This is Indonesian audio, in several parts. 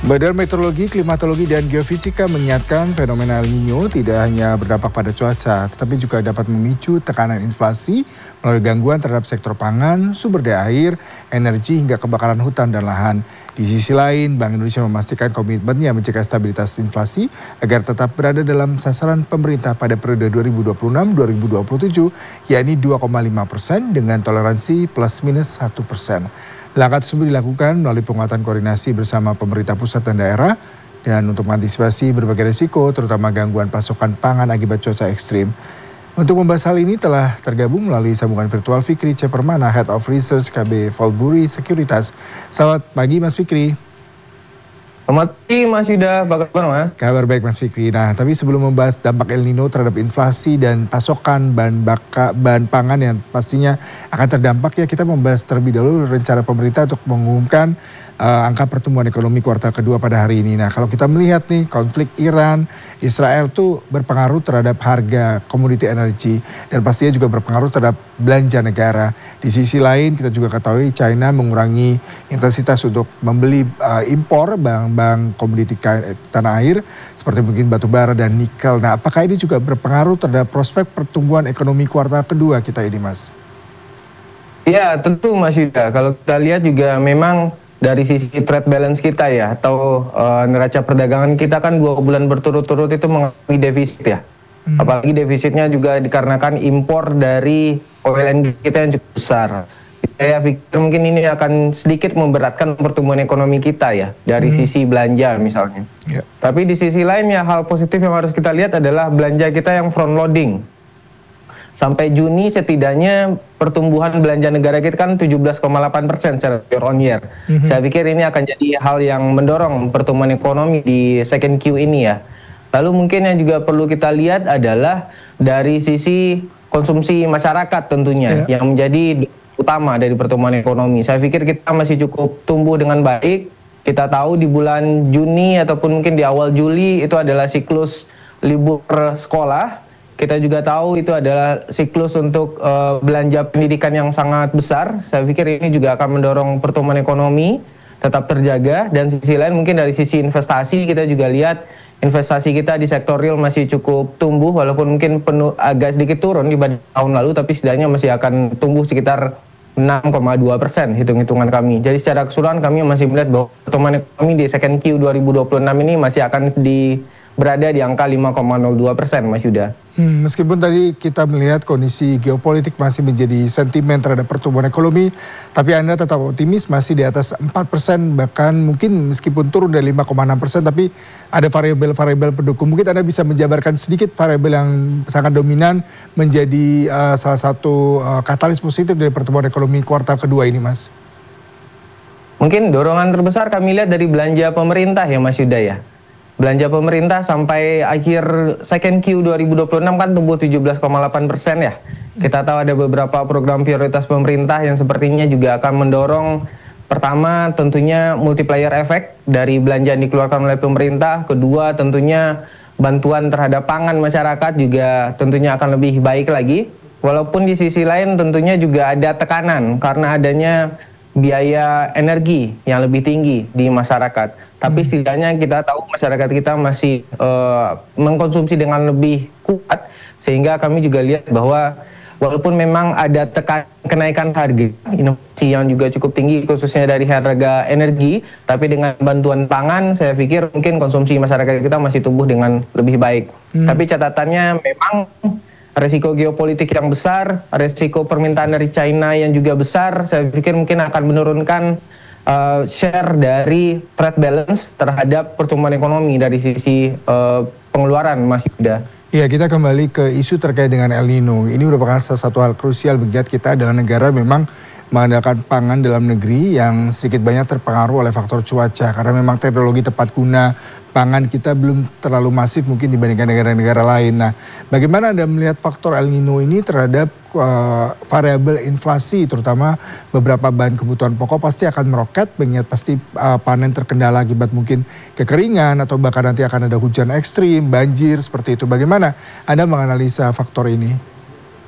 Badan Meteorologi, Klimatologi, dan Geofisika mengingatkan fenomena El Nino tidak hanya berdampak pada cuaca, tetapi juga dapat memicu tekanan inflasi melalui gangguan terhadap sektor pangan, sumber daya air, energi, hingga kebakaran hutan dan lahan. Di sisi lain, Bank Indonesia memastikan komitmennya menjaga stabilitas inflasi agar tetap berada dalam sasaran pemerintah pada periode 2026-2027, yakni 2,5% dengan toleransi plus minus 1%. Langkah tersebut dilakukan melalui penguatan koordinasi bersama pemerintah pusat dan daerah dan untuk mengantisipasi berbagai risiko terutama gangguan pasokan pangan akibat cuaca ekstrim. Untuk membahas hal ini telah tergabung melalui sambungan virtual Fikri Cepermana, Head of Research KB Volburi Sekuritas. Selamat pagi Mas Fikri. Selamat pagi Mas Yuda, apa kabar Mas? Kabar baik Mas Fikri. Nah, tapi sebelum membahas dampak El Nino terhadap inflasi dan pasokan bahan pangan yang pastinya akan terdampak, ya kita membahas terlebih dahulu rencana pemerintah untuk mengumumkan angka pertumbuhan ekonomi kuartal kedua pada hari ini. Nah, kalau kita melihat nih konflik Iran, Israel tuh berpengaruh terhadap harga komoditi energi dan pastinya juga berpengaruh terhadap belanja negara. Di sisi lain kita juga ketahui China mengurangi intensitas untuk membeli impor barang-barang komoditi tanah air seperti mungkin batu bara dan nikel. Nah, apakah ini juga berpengaruh terhadap prospek pertumbuhan ekonomi kuartal kedua kita ini, Mas? Ya, tentu Mas Yuda. Kalau kita lihat juga memang dari sisi trade balance kita ya, atau neraca perdagangan kita kan 2 bulan berturut-turut itu mengalami defisit ya. Apalagi defisitnya juga dikarenakan impor dari oil and gas kita yang cukup besar. Saya pikir mungkin ini akan sedikit memberatkan pertumbuhan ekonomi kita ya, dari sisi belanja misalnya. Tapi di sisi lain ya, hal positif yang harus kita lihat adalah belanja kita yang front loading. Sampai Juni setidaknya pertumbuhan belanja negara kita kan 17,8% secara year on year. Saya pikir ini akan jadi hal yang mendorong pertumbuhan ekonomi di second Q ini ya. Lalu mungkin yang juga perlu kita lihat adalah dari sisi konsumsi masyarakat tentunya yang menjadi utama dari pertumbuhan ekonomi. Saya pikir kita masih cukup tumbuh dengan baik. Kita tahu di bulan Juni ataupun mungkin di awal Juli itu adalah siklus libur sekolah. Kita juga tahu itu adalah siklus untuk belanja pendidikan yang sangat besar. Saya pikir ini juga akan mendorong pertumbuhan ekonomi tetap terjaga. Dan sisi lain mungkin dari sisi investasi kita juga lihat investasi kita di sektor real masih cukup tumbuh. Walaupun mungkin agak sedikit turun dibanding tahun lalu, tapi setidaknya masih akan tumbuh sekitar 6,2% hitung-hitungan kami. Jadi secara keseluruhan kami masih melihat bahwa pertumbuhan ekonomi di second Q 2026 ini masih akan berada di angka 5,02% Mas Yuda. Meskipun tadi kita melihat kondisi geopolitik masih menjadi sentimen terhadap pertumbuhan ekonomi, tapi Anda tetap optimis masih di atas 4%, bahkan mungkin meskipun turun dari 5,6%, tapi ada variabel-variabel pendukung. Mungkin Anda bisa menjabarkan sedikit variabel yang sangat dominan menjadi salah satu katalis positif dari pertumbuhan ekonomi kuartal kedua ini, Mas. Mungkin dorongan terbesar kami lihat dari belanja pemerintah ya Mas Yuda ya. Belanja pemerintah sampai akhir second Q 2026 kan tumbuh 17,8% ya. Kita tahu ada beberapa program prioritas pemerintah yang sepertinya juga akan mendorong, pertama tentunya multiplier effect dari belanja yang dikeluarkan oleh pemerintah. Kedua tentunya bantuan terhadap pangan masyarakat juga tentunya akan lebih baik lagi. Walaupun di sisi lain tentunya juga ada tekanan karena adanya biaya energi yang lebih tinggi di masyarakat. Tapi setidaknya kita tahu masyarakat kita masih mengkonsumsi dengan lebih kuat, sehingga kami juga lihat bahwa walaupun memang ada kenaikan harga inovasi yang juga cukup tinggi khususnya dari harga energi, tapi dengan bantuan pangan saya pikir mungkin konsumsi masyarakat kita masih tumbuh dengan lebih baik. Tapi catatannya memang resiko geopolitik yang besar, resiko permintaan dari China yang juga besar, saya pikir mungkin akan menurunkan share dari trade balance terhadap pertumbuhan ekonomi dari sisi pengeluaran Mas Yuda. Ya, kita kembali ke isu terkait dengan El Nino. Ini merupakan salah satu hal krusial mengingat kita adalah negara memang mengandalkan pangan dalam negeri yang sedikit banyak terpengaruh oleh faktor cuaca. Karena memang teknologi tepat guna pangan kita belum terlalu masif mungkin dibandingkan negara-negara lain. Nah, bagaimana Anda melihat faktor El Nino ini terhadap variabel inflasi, terutama beberapa bahan kebutuhan pokok pasti akan meroket, mengingat pasti panen terkendala akibat mungkin kekeringan atau bahkan nanti akan ada hujan ekstrim, banjir, seperti itu. Bagaimana Anda menganalisa faktor ini?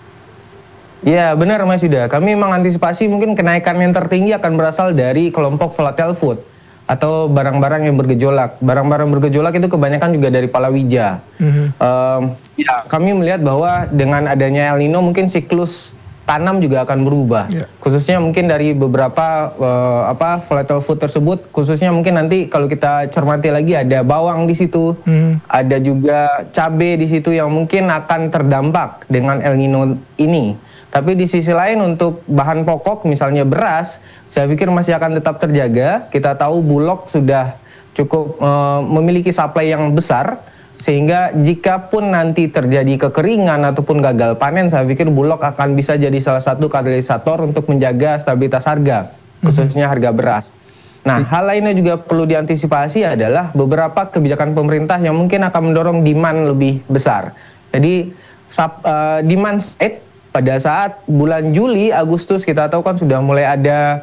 Ya benar Mas Yuda, kami mengantisipasi mungkin kenaikan yang tertinggi akan berasal dari kelompok volatile food. atau barang-barang yang bergejolak. Barang-barang bergejolak itu kebanyakan juga dari palawija. Ya, kami melihat bahwa dengan adanya El Nino mungkin siklus tanam juga akan berubah. Khususnya mungkin dari beberapa volatile food tersebut, khususnya mungkin nanti kalau kita cermati lagi ada bawang di situ, ada juga cabai di situ yang mungkin akan terdampak dengan El Nino ini. Tapi di sisi lain untuk bahan pokok misalnya beras, saya pikir masih akan tetap terjaga. Kita tahu Bulog sudah cukup memiliki supply yang besar, sehingga jika pun nanti terjadi kekeringan ataupun gagal panen, saya pikir Bulog akan bisa jadi salah satu katalisator untuk menjaga stabilitas harga, khususnya harga beras. Nah, hal lainnya juga perlu diantisipasi adalah beberapa kebijakan pemerintah yang mungkin akan mendorong demand lebih besar. Jadi demand side pada saat bulan Juli, Agustus kita tahu kan sudah mulai ada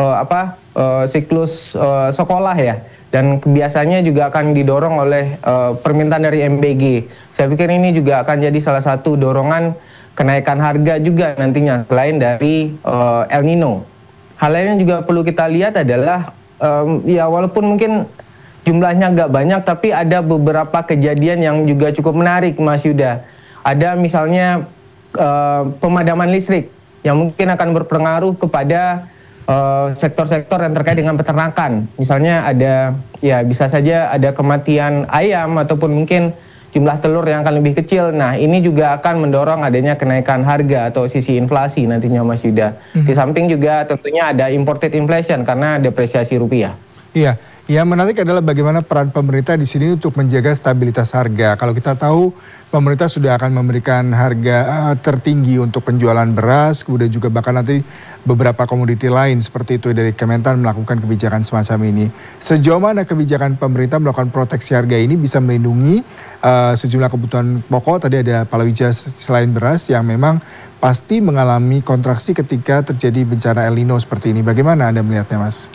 siklus sekolah ya. Dan biasanya juga akan didorong oleh permintaan dari MBG. Saya pikir ini juga akan jadi salah satu dorongan kenaikan harga juga nantinya selain dari El Nino. Hal lain yang juga perlu kita lihat adalah ya walaupun mungkin jumlahnya agak banyak, tapi ada beberapa kejadian yang juga cukup menarik, Mas Yuda. Ada misalnya pemadaman listrik yang mungkin akan berpengaruh kepada sektor-sektor yang terkait dengan peternakan. Misalnya ada, ya bisa saja ada kematian ayam ataupun mungkin jumlah telur yang akan lebih kecil. Nah, ini juga akan mendorong adanya kenaikan harga atau sisi inflasi nantinya, Mas Yuda. Di samping juga tentunya ada imported inflation karena depresiasi rupiah. Iya, yang menarik adalah bagaimana peran pemerintah di sini untuk menjaga stabilitas harga. Kalau kita tahu pemerintah sudah akan memberikan harga tertinggi untuk penjualan beras, kemudian juga bahkan nanti beberapa komoditi lain seperti itu dari Kementan melakukan kebijakan semacam ini. Sejauh mana kebijakan pemerintah melakukan proteksi harga ini bisa melindungi sejumlah kebutuhan pokok? Tadi ada palawija selain beras yang memang pasti mengalami kontraksi ketika terjadi bencana El Nino seperti ini. Bagaimana Anda melihatnya, Mas?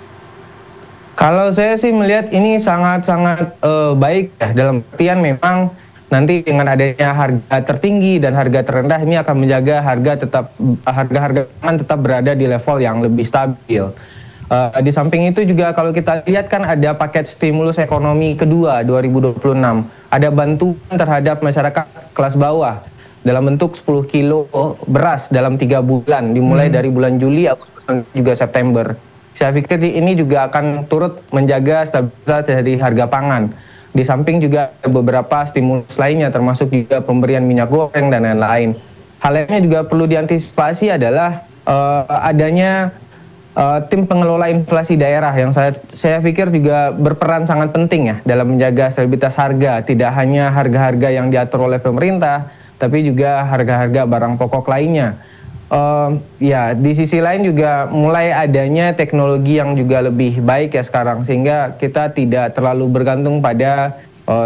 Kalau saya sih melihat ini sangat-sangat baik ya, dalam artian memang nanti dengan adanya harga tertinggi dan harga terendah ini akan menjaga harga pangan tetap berada di level yang lebih stabil. Di samping itu juga kalau kita lihat kan ada paket stimulus ekonomi kedua 2026. Ada bantuan terhadap masyarakat kelas bawah dalam bentuk 10 kilo beras dalam 3 bulan dimulai dari bulan Juli, Agustus dan juga September. Saya pikir ini juga akan turut menjaga stabilitas dari harga pangan. Di samping juga ada beberapa stimulus lainnya termasuk juga pemberian minyak goreng dan lain-lain. Hal lainnya juga perlu diantisipasi adalah adanya tim pengelola inflasi daerah yang saya pikir juga berperan sangat penting ya dalam menjaga stabilitas harga. Tidak hanya harga-harga yang diatur oleh pemerintah, tapi juga harga-harga barang pokok lainnya. Ya, di sisi lain juga mulai adanya teknologi yang juga lebih baik ya sekarang, sehingga kita tidak terlalu bergantung pada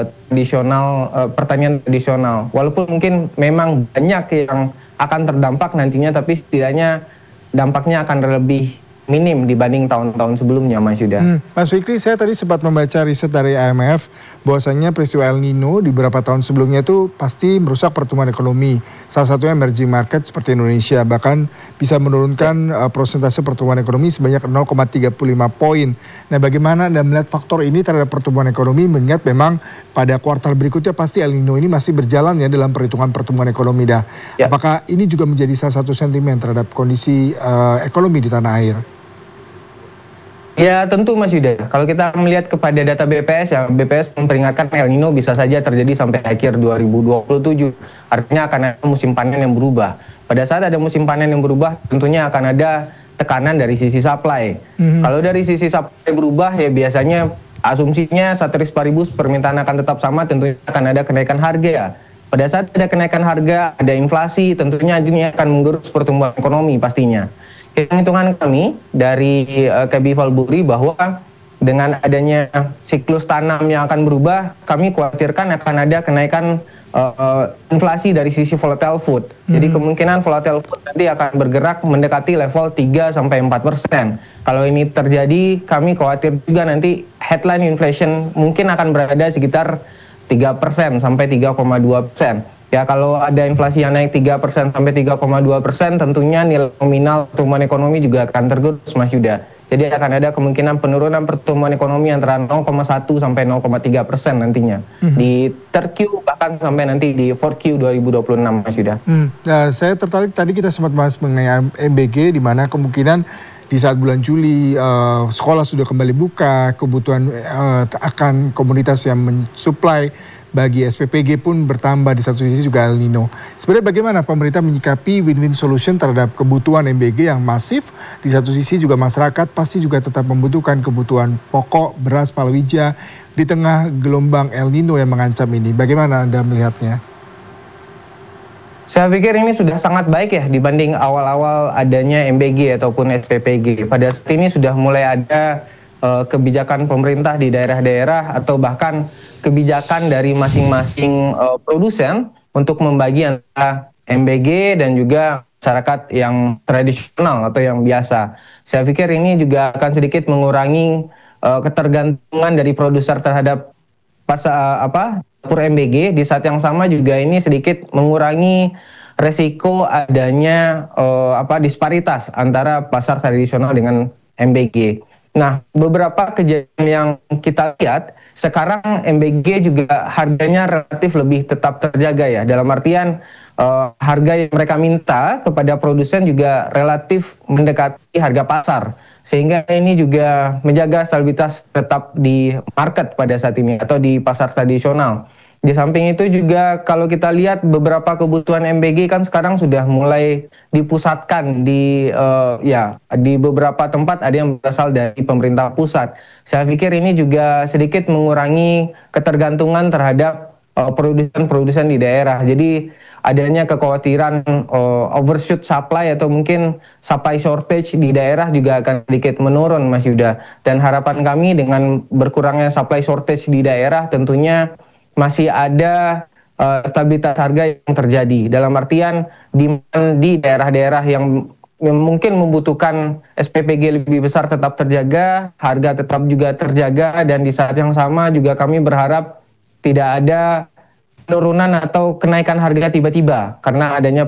pertanian tradisional. Walaupun mungkin memang banyak yang akan terdampak nantinya, tapi setidaknya dampaknya akan lebih minim dibanding tahun-tahun sebelumnya, Mas Yuda. Mas Fikri, saya tadi sempat membaca riset dari IMF bahwasanya peristiwa El Nino di beberapa tahun sebelumnya itu pasti merusak pertumbuhan ekonomi. Salah satunya emerging market seperti Indonesia, bahkan bisa menurunkan persentase pertumbuhan ekonomi sebanyak 0,35 poin. Nah, bagaimana Anda melihat faktor ini terhadap pertumbuhan ekonomi, mengingat memang pada kuartal berikutnya pasti El Nino ini masih berjalan ya dalam perhitungan pertumbuhan ekonomi dah. Apakah ini juga menjadi salah satu sentimen terhadap kondisi ekonomi di tanah air? Ya tentu Mas Yuda, kalau kita melihat kepada data BPS ya, BPS memperingatkan El Nino bisa saja terjadi sampai akhir 2027. Artinya akan ada musim panen yang berubah. Pada saat ada musim panen yang berubah, tentunya akan ada tekanan dari sisi supply. Kalau dari sisi supply berubah ya biasanya asumsinya ceteris paribus permintaan akan tetap sama, tentunya akan ada kenaikan harga ya. Pada saat ada kenaikan harga, ada inflasi, tentunya ini akan menggerus pertumbuhan ekonomi pastinya. Hitungan kami dari KB Valburi bahwa dengan adanya siklus tanam yang akan berubah, kami khawatirkan akan ada kenaikan inflasi dari sisi volatile food. Jadi kemungkinan volatile food nanti akan bergerak mendekati level 3-4%. Kalau ini terjadi, kami khawatir juga nanti headline inflation mungkin akan berada sekitar 3% sampai 3,2%. Ya, kalau ada inflasi yang naik 3% sampai 3,2%, tentunya nilai nominal pertumbuhan ekonomi juga akan tergerus, Mas Yuda. Jadi akan ada kemungkinan penurunan pertumbuhan ekonomi antara 0,1 sampai 0,3% nantinya di third Q, bahkan sampai nanti di fourth Q 2026, Mas Yuda. Nah, saya tertarik tadi kita sempat bahas mengenai MBG, di mana kemungkinan di saat bulan Juli sekolah sudah kembali buka, kebutuhan akan komunitas yang mensuplai bagi SPPG pun bertambah, di satu sisi juga El Nino. Sebenarnya bagaimana pemerintah menyikapi win-win solution terhadap kebutuhan MBG yang masif, di satu sisi juga masyarakat pasti juga tetap membutuhkan kebutuhan pokok, beras, palawija di tengah gelombang El Nino yang mengancam ini. Bagaimana Anda melihatnya? Saya pikir ini sudah sangat baik ya dibanding awal-awal adanya MBG ataupun SPPG. Pada saat ini sudah mulai ada kebijakan pemerintah di daerah-daerah atau bahkan kebijakan dari masing-masing produsen untuk membagi antara MBG dan juga masyarakat yang tradisional atau yang biasa. Saya pikir ini juga akan sedikit mengurangi ketergantungan dari produser terhadap dapur MBG. Di saat yang sama juga ini sedikit mengurangi resiko adanya disparitas antara pasar tradisional dengan MBG. Nah, beberapa kejadian yang kita lihat sekarang MBG juga harganya relatif lebih tetap terjaga ya. Dalam artian harga yang mereka minta kepada produsen juga relatif mendekati harga pasar. Sehingga ini juga menjaga stabilitas tetap di market pada saat ini atau di pasar tradisional. Di samping itu juga kalau kita lihat beberapa kebutuhan MBG kan sekarang sudah mulai dipusatkan di beberapa tempat, ada yang berasal dari pemerintah pusat. Saya pikir ini juga sedikit mengurangi ketergantungan terhadap produsen-produsen di daerah. Jadi adanya kekhawatiran overshoot supply atau mungkin supply shortage di daerah juga akan sedikit menurun, Mas Yuda. Dan harapan kami dengan berkurangnya supply shortage di daerah tentunya masih ada stabilitas harga yang terjadi. Dalam artian di daerah-daerah yang mungkin membutuhkan SPPG lebih besar tetap terjaga, harga tetap juga terjaga, dan di saat yang sama juga kami berharap tidak ada penurunan atau kenaikan harga tiba-tiba karena adanya